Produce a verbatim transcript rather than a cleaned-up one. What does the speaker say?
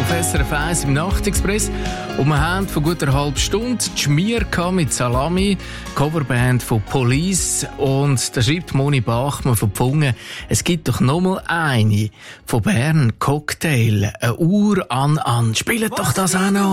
auf S R F eins im Nachtexpress. Und wir haben vor gut einer halben Stunde die Schmier mit Salami, Coverband von Police. Und da schreibt Moni Bachmann von Pfungen, es gibt doch noch mal eine von Bern, Cocktail, eine Uhr an an. Spielt doch das auch noch.